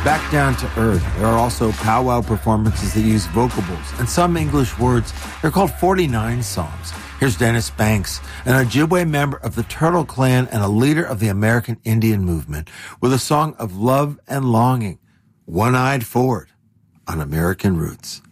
Back down to earth, there are also powwow performances that use vocables and some English words. They're called 49 songs. Here's Dennis Banks, an Ojibwe member of the Turtle Clan and a leader of the American Indian movement, with a song of love and longing, One-Eyed Forward on American Roots.